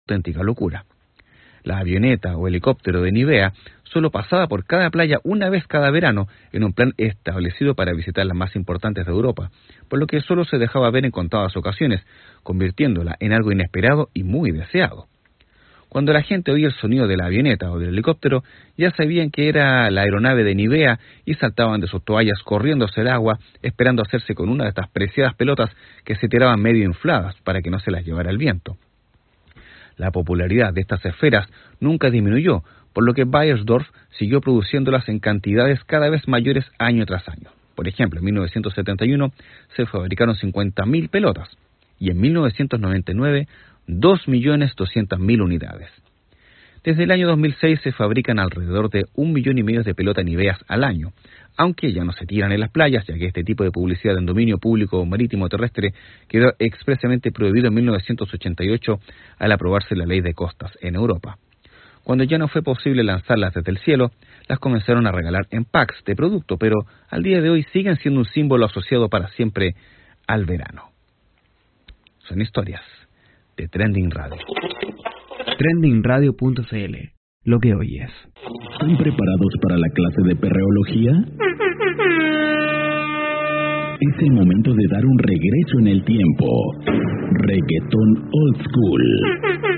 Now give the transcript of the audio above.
auténtica locura. La avioneta o helicóptero de Nivea solo pasaba por cada playa una vez cada verano en un plan establecido para visitar las más importantes de Europa, por lo que solo se dejaba ver en contadas ocasiones, convirtiéndola en algo inesperado y muy deseado. Cuando la gente oía el sonido de la avioneta o del helicóptero, ya sabían que era la aeronave de Nivea y saltaban de sus toallas corriendo hacia el agua, esperando hacerse con una de estas preciadas pelotas que se tiraban medio infladas para que no se las llevara el viento. La popularidad de estas esferas nunca disminuyó, por lo que Beiersdorf siguió produciéndolas en cantidades cada vez mayores año tras año. Por ejemplo, en 1971 se fabricaron 50.000 pelotas y en 1999 2.200.000 unidades. Desde el año 2006 se fabrican alrededor de 1,5 millones de pelotas Niveas al año, aunque ya no se tiran en las playas, ya que este tipo de publicidad en dominio público marítimo terrestre quedó expresamente prohibido en 1988 al aprobarse la ley de costas en Europa. Cuando ya no fue posible lanzarlas desde el cielo, las comenzaron a regalar en packs de producto, pero al día de hoy siguen siendo un símbolo asociado para siempre al verano. Son historias de Trending Radio. Trendingradio.cl. Lo que oyes. ¿Están preparados para la clase de perreología? Es el momento de dar un regreso en el tiempo. Reggaetón Old School.